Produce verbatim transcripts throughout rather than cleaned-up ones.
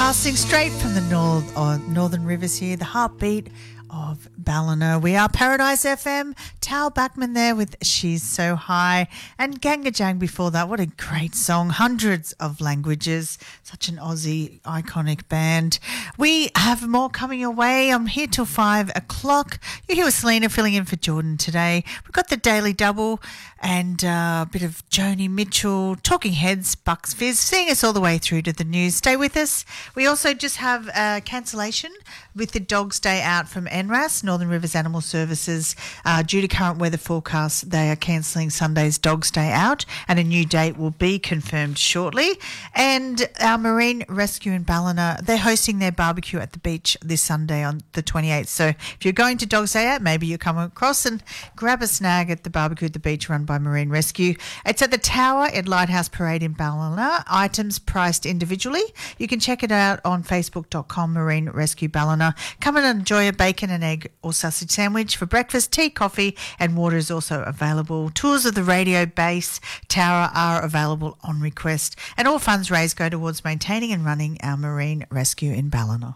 Broadcasting straight from the north, uh, Northern Rivers here, the heartbeat of Ballina. We are Paradise F M. Tal Bachman there with She's So High, and Ganga Jang before that. What a great song. Hundreds of languages. Such an Aussie iconic band. We have more coming your way. I'm here till five o'clock. You're here with Selena filling in for Jordan today. We've got the Daily Double and uh, a bit of Joni Mitchell, Talking Heads, Bucks Fizz, seeing us all the way through to the news. Stay with us. We also just have a cancellation with the Dog's Day Out from N R A S, Northern Rivers Animal Services. Uh, due to current weather forecasts, they are cancelling Sunday's Dog's Day Out, and a new date will be confirmed shortly. And our Marine Rescue in Ballina, they're hosting their barbecue at the beach this Sunday on the twenty-eighth. So if you're going to Dog's Day Out, maybe you come across and grab a snag at the barbecue at the beach run by Marine Rescue. It's at the Tower at Lighthouse Parade in Ballina. Items priced individually. You can check it out on facebook dot com, Marine Rescue Ballina. Come and enjoy a bacon and egg or sausage sandwich for breakfast. Tea, coffee and water is also available. Tours of the radio base tower are available on request, and all funds raised go towards maintaining and running our Marine Rescue in Ballina.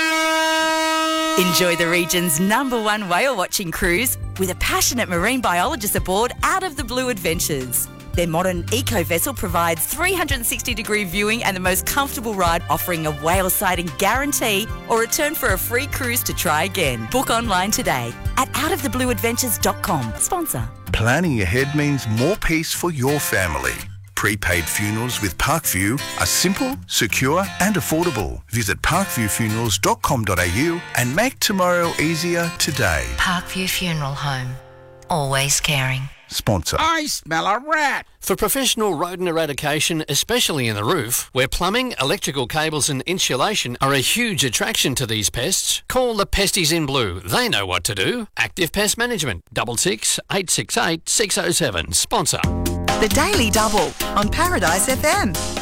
Enjoy the region's number one whale watching cruise with a passionate marine biologist aboard Out of the Blue Adventures. Their modern eco-vessel provides three hundred sixty degree viewing and the most comfortable ride, offering a whale sighting guarantee or return for a free cruise to try again. Book online today at out of the blue adventures dot com. Sponsor. Planning ahead means more peace for your family. Prepaid funerals with Parkview are simple, secure and affordable. Visit parkview funerals dot com dot a u and make tomorrow easier today. Parkview Funeral Home. Always caring. Sponsor. I smell a rat. For professional rodent eradication, especially in the roof, where plumbing, electrical cables and insulation are a huge attraction to these pests, call the Pesties in Blue. They know what to do. Active Pest Management, double six, eight six eight, six oh seven. Sponsor. The Daily Double on Paradise F M.